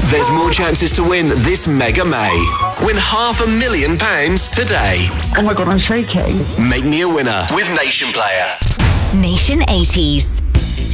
There's more chances to win this Mega May. Win £500,000 today. Oh my God, I'm shaking. Make me a winner with Nation Player. Nation 80s.